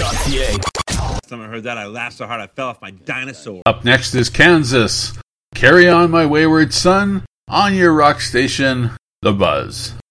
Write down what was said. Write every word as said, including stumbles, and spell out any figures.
dot c a. Last time I heard that, I laughed so hard I fell off my dinosaur. Up next is Kansas. Carry on, my wayward son, on your rock station, The Buzz.